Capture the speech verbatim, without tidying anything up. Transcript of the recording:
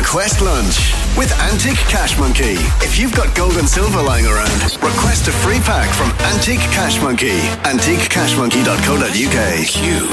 Request Lunch with Antique Cash Monkey. If you've got gold and silver lying around, request a free pack from Antique Cash Monkey. antique cash monkey dot co dot uk. Q